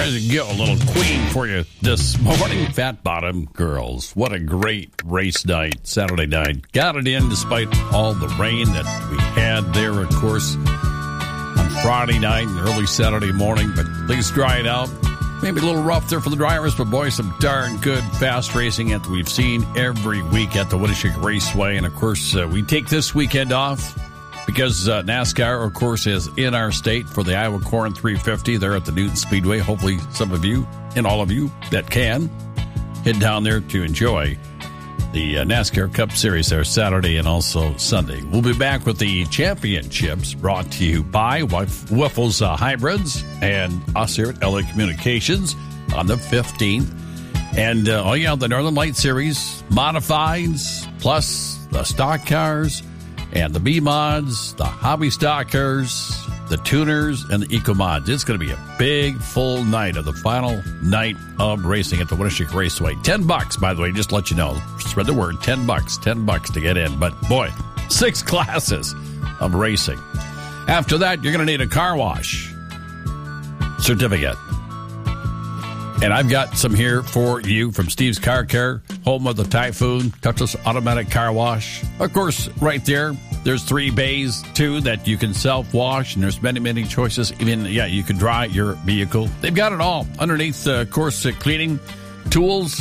There's a little Queen for you this morning. Fat Bottom Girls. What a great race night, Saturday night. Got it in despite all the rain that we had there, of course, on Friday night and early Saturday morning. But things dried out. Maybe a little rough there for the drivers, but boy, some darn good fast racing that we've seen every week at the Winneshiek Raceway. And, of course, we take this weekend off because NASCAR, of course, is in our state for the Iowa Corn 350 there at the Newton Speedway. Hopefully some of you and all of you that can head down there to enjoy the NASCAR Cup Series there Saturday and also Sunday. We'll be back with the championships brought to you by Wiffles Hybrids and us here at LA Communications on the 15th. And, the Northern Light Series, modifieds, plus the stock cars and the B-mods, the hobby stockers, the tuners, and the eco-mods. It's going to be a big, full night of the final night of racing at the Winneshiek Raceway. $10, by the way, just to let you know. Spread the word, $10 to get in. But, boy, 6 classes of racing. After that, you're going to need a car wash certificate. And I've got some here for you from Steve's Car Care, home of the Typhoon, touchless automatic car wash. Of course, right there, there's 3 bays, too, that you can self-wash, and there's many, many choices. Even, you can dry your vehicle. They've got it all. Underneath, of course, cleaning tools.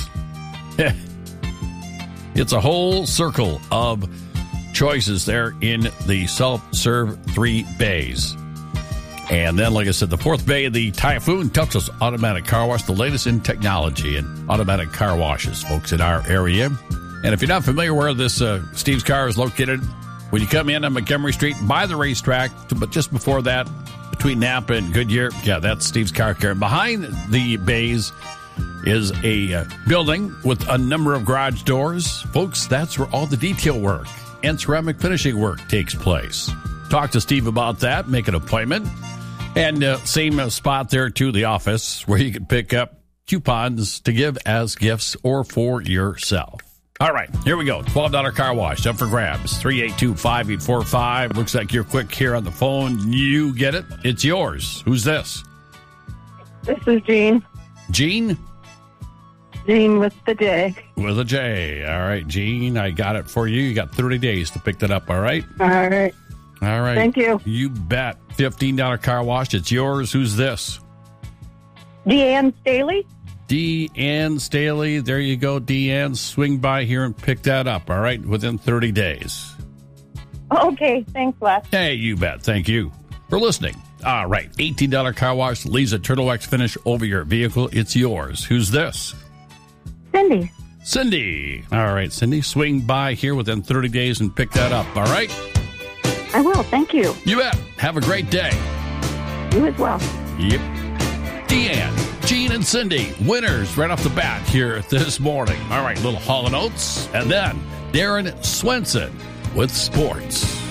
It's a whole circle of choices there in the self-serve 3 bays. And then, like I said, the 4th bay of the Typhoon touchless automatic car wash, the latest in technology and automatic car washes, folks, in our area. And if you're not familiar where this Steve's Car is located, when you come in on Montgomery Street by the racetrack, but just before that, between Napa and Goodyear, that's Steve's Car Care. Behind the bays is a building with a number of garage doors. Folks, that's where all the detail work and ceramic finishing work takes place. Talk to Steve about that, make an appointment. And same spot there, to the office, where you can pick up coupons to give as gifts or for yourself. All right, here we go. $12 car wash, up for grabs. 382-5845. Looks like you're quick here on the phone. You get it. It's yours. Who's this? This is Jean. Jean? Jean with the J. With a J. All right, Jean, I got it for you. You got 30 days to pick that up, all right? All right. All right. Thank you. You bet. $15 car wash. It's yours. Who's this? Deanne Staley. Deanne Staley. There you go, Deanne. Swing by here and pick that up, all right, within 30 days. Okay. Thanks, Les. Hey, you bet. Thank you for listening. All right. $18 car wash leaves a Turtle Wax finish over your vehicle. It's yours. Who's this? Cindy. Cindy. All right, Cindy. Swing by here within 30 days and pick that up, all right? I will. Thank you. You bet. Have a great day. You as well. Yep. Deanne, Jean, and Cindy, winners right off the bat here this morning. All right, little Hall & Oates, and then Darren Swenson with sports.